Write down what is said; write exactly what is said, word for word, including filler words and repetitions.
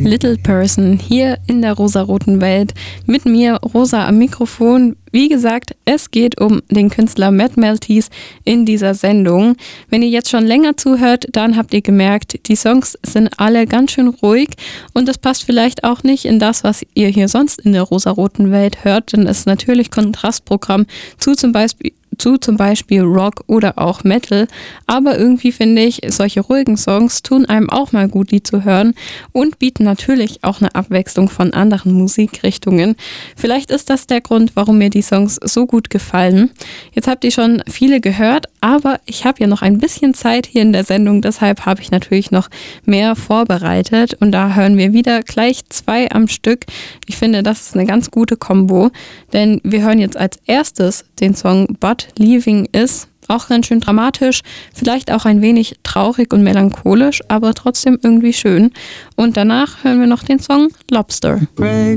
Little Person hier in der rosaroten Welt. Mit mir Rosa am Mikrofon. Wie gesagt, es geht um den Künstler Matt Maltese in dieser Sendung. Wenn ihr jetzt schon länger zuhört, dann habt ihr gemerkt, die Songs sind alle ganz schön ruhig und das passt vielleicht auch nicht in das, was ihr hier sonst in der rosaroten Welt hört, denn es ist natürlich Kontrastprogramm zu zum Beispiel zu zum Beispiel Rock oder auch Metal, aber irgendwie finde ich, solche ruhigen Songs tun einem auch mal gut, die zu hören und bieten natürlich auch eine Abwechslung von anderen Musikrichtungen. Vielleicht ist das der Grund, warum mir die Songs so gut gefallen. Jetzt habt ihr schon viele gehört, aber ich habe ja noch ein bisschen Zeit hier in der Sendung, deshalb habe ich natürlich noch mehr vorbereitet und da hören wir wieder gleich zwei am Stück. Ich finde, das ist eine ganz gute Kombo, denn wir hören jetzt als erstes den Song But Leaving Is, auch ganz schön dramatisch, vielleicht auch ein wenig traurig und melancholisch, aber trotzdem irgendwie schön. Und danach hören wir noch den Song Lobster. Break